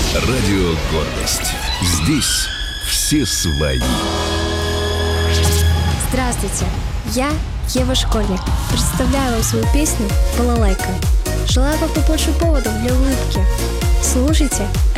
Радио «Гордость». Здесь все свои. Здравствуйте, я Ева Школьник. Представляю вам свою песню «Балалайка». Желаю вам побольше поводов для улыбки. Слушайте